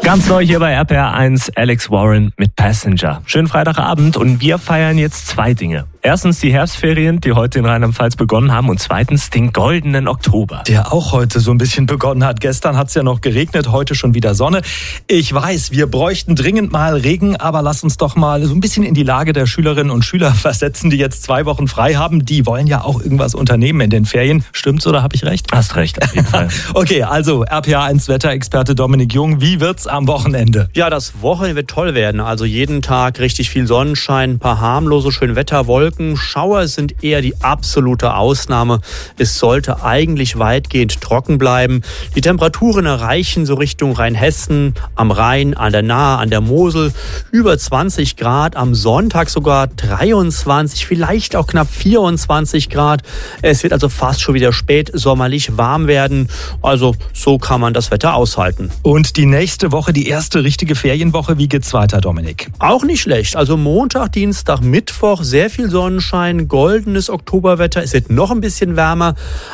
Ganz neu hier bei RPR 1, Alex Warren mit Passenger. Schönen Freitagabend und wir feiern jetzt zwei Dinge. Erstens die Herbstferien, die heute in Rheinland-Pfalz begonnen haben, und zweitens den goldenen Oktober. Der auch heute so ein bisschen begonnen hat. Gestern hat es ja noch geregnet, heute schon wieder Sonne. Ich weiß, wir bräuchten dringend mal Regen, aber lass uns doch mal so ein bisschen in die Lage der Schülerinnen und Schüler versetzen, die jetzt 2 Wochen frei haben. Die wollen ja auch irgendwas unternehmen in den Ferien. Stimmt's oder habe ich recht? Hast recht, auf jeden Fall. Okay, also RPR 1 Wetterexperte Dominik Jung, wie wird's am Wochenende? Ja, das Wochenende wird toll werden. Also jeden Tag richtig viel Sonnenschein, ein paar harmlose, schöne Wetterwolken. Schauer sind eher die absolute Ausnahme. Es sollte eigentlich weitgehend trocken bleiben. Die Temperaturen erreichen so Richtung Rheinhessen, am Rhein, an der Nahe, an der Mosel über 20 Grad. Am Sonntag sogar 23, vielleicht auch knapp 24 Grad. Es wird also fast schon wieder spät sommerlich warm werden. Also so kann man das Wetter aushalten. Und die nächste Woche, die erste richtige Ferienwoche, wie geht's weiter, Dominik? Auch nicht schlecht. Also Montag, Dienstag, Mittwoch, sehr viel Sonnenschein, goldenes Oktoberwetter. Es wird noch ein bisschen wärmer.